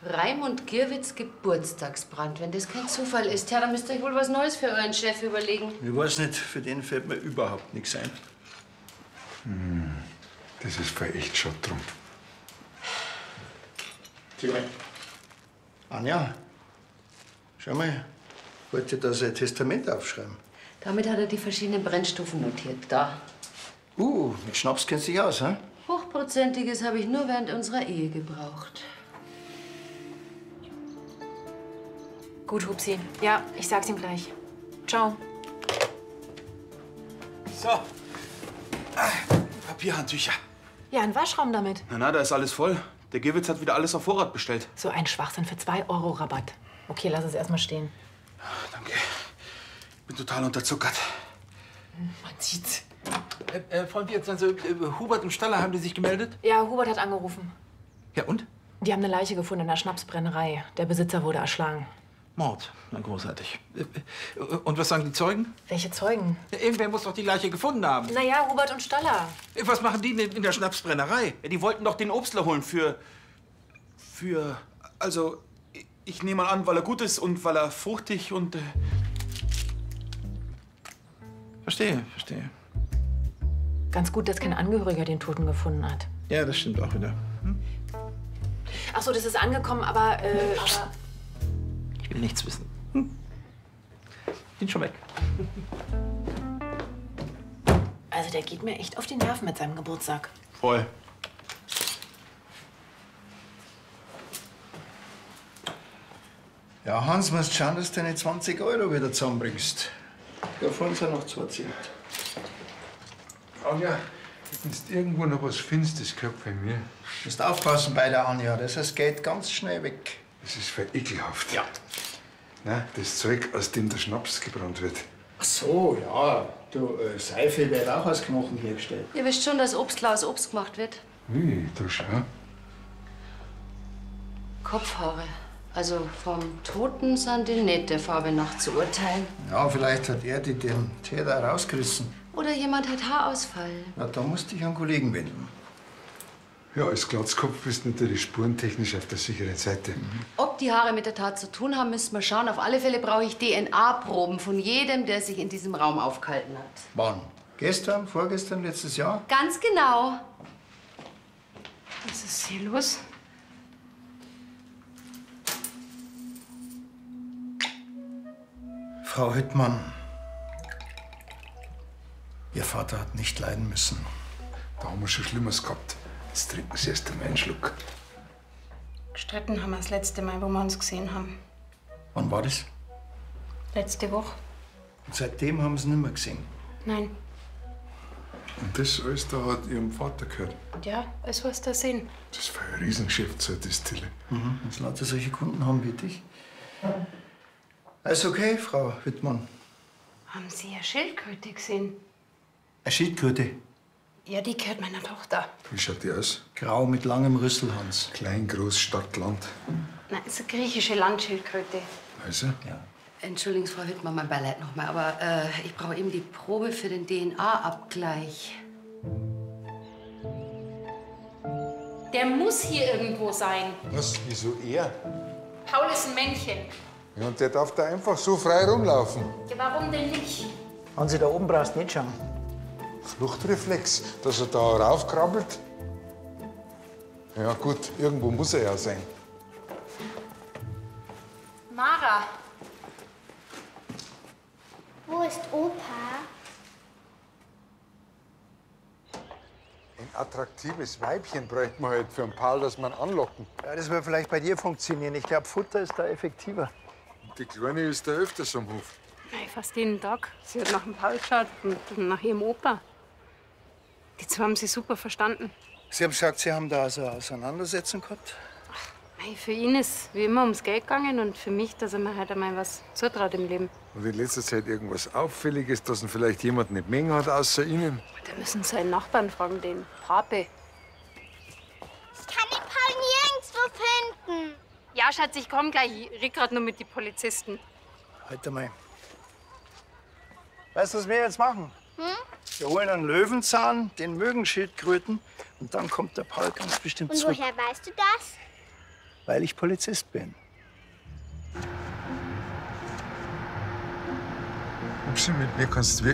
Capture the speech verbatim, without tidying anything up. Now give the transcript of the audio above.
Raimund Gierwitz Geburtstagsbrand. Wenn das kein Zufall ist, ja, dann müsst ihr euch wohl was Neues für euren Chef überlegen. Ich weiß nicht, für den fällt mir überhaupt nichts ein. Hm, das ist voll echt schade drum. Tja. Anja, schau mal, wollte da sein Testament aufschreiben. Damit hat er die verschiedenen Brennstoffen notiert. Da. Uh, mit Schnaps kennst du dich aus, hä? Hochprozentiges habe ich nur während unserer Ehe gebraucht. Gut, Hupsi. Ja, ich sag's ihm gleich. Ciao. So. Papierhandtücher. Ja, ein Waschraum damit. Na, na, da ist alles voll. Der Gewitz hat wieder alles auf Vorrat bestellt. So ein Schwachsinn für zwei Euro Rabatt. Okay, lass es erstmal stehen. Danke. Ich bin total unterzuckert. Man sieht's. Äh, äh, Freund, jetzt also, äh, Hubert und Staller, haben die sich gemeldet? Ja, Hubert hat angerufen. Ja, und? Die haben eine Leiche gefunden in der Schnapsbrennerei. Der Besitzer wurde erschlagen. Mord. Na, großartig. Äh, äh, und was sagen die Zeugen? Welche Zeugen? Ja, irgendwer muss doch die Leiche gefunden haben. Naja, Hubert und Staller. Äh, Was machen die denn in der Schnapsbrennerei? Ja, die wollten doch den Obstler holen für... für... also, ich nehme mal an, weil er gut ist und weil er fruchtig und... Äh Verstehe, verstehe. Ganz gut, dass kein Angehöriger den Toten gefunden hat. Ja, das stimmt auch wieder. Hm? Ach so, das ist angekommen, aber... Äh, aber Ich will nichts wissen. Hm? Bin schon weg. also, der geht mir echt auf die Nerven mit seinem Geburtstag. Voll. Ja, Hans, musst schauen, dass du deine zwanzig Euro wieder zusammenbringst. Davon sind noch zwei Zehnt. Anja, wenn du irgendwo noch was findest, das gehört bei mir. Du musst aufpassen bei der Anja, das heißt, geht ganz schnell weg. Das ist voll ekelhaft. Ja. Na, das Zeug, aus dem der Schnaps gebrannt wird. Ach so, ja. Du, äh, Seife wird auch aus Knochen hergestellt. Ihr wisst schon, dass Obstler aus Obst gemacht wird. Ui, da schau. Kopfhaare. Also vom Toten sind die nicht der Farbe nach zu urteilen. Ja, vielleicht hat er die den Täter rausgerissen. Oder jemand hat Haarausfall. Na, da musst du dich an Kollegen wenden. Ja, als Glatzkopf bist du natürlich spurentechnisch auf der sicheren Seite. Ob die Haare mit der Tat zu tun haben, müssen wir schauen. Auf alle Fälle brauche ich D N A-Proben von jedem, der sich in diesem Raum aufgehalten hat. Wann? Gestern, vorgestern, letztes Jahr? Ganz genau. Was ist hier los? Frau Hüttmann, Ihr Vater hat nicht leiden müssen. Da haben wir schon Schlimmeres gehabt. Jetzt trinken Sie erst einmal einen Schluck. Gestritten haben wir das letzte Mal, wo wir uns gesehen haben. Wann war das? Letzte Woche. Und seitdem haben Sie nicht mehr gesehen. Nein. Und das alles da hat Ihrem Vater gehört. Ja, alles was da sehen. Das war ein Riesengeschäft, so eine Distille. Mhm. Wenn Sie lauter solche Kunden haben wie dich. Alles okay, Frau Hüttmann? Haben Sie eine Schildkröte gesehen? Eine Schildkröte. Ja, die gehört meiner Tochter. Wie schaut die aus? Grau mit langem Rüsselhans. Klein, groß, Stadt, Land. Nein, ist eine griechische Landschildkröte. Also? Ja. Entschuldigen Sie, Frau Hüttmann, mein Beileid noch mal, aber äh, ich brauche eben die Probe für den D N A-Abgleich. Der muss hier irgendwo sein. Was? Wieso er? Paul ist ein Männchen. Ja, und der darf da einfach so frei rumlaufen. Ja, warum denn nicht? Wenn Sie da oben brauchst nicht schauen. Fluchtreflex, dass er da raufkrabbelt. Ja gut, irgendwo muss er ja sein. Mara. Wo ist Opa? Ein attraktives Weibchen bräuchte man halt für einen Paul, das man anlocken. Ja, das wird vielleicht bei dir funktionieren. Ich glaube, Futter ist da effektiver. Die Kleine ist da öfters am Hof. Nein, fast jeden Tag. Sie hat nach dem Paul geschaut und nach ihrem Opa. Die zwei haben sich super verstanden. Sie haben gesagt, Sie haben da also eine Auseinandersetzung gehabt? Mei, für ihn ist wie immer ums Geld gegangen und für mich, dass er mir halt einmal was zutraut im Leben. Und in letzter Zeit irgendwas Auffälliges, dass ihn vielleicht jemand nicht mengen hat, außer Ihnen? Da müssen Sie seinen Nachbarn fragen, den Pape. Ich kann den Paul nirgendwo finden. Ja, Schatz, ich komm gleich. Ich red grad nur mit den Polizisten. Halt mal. Weißt du, was wir jetzt machen? Hm? Wir holen einen Löwenzahn, den mögen Schildkröten, und dann kommt der Paul ganz bestimmt Und zurück. woher weißt du das? Weil ich Polizist bin. Hupsi, mit mir kannst du wirklich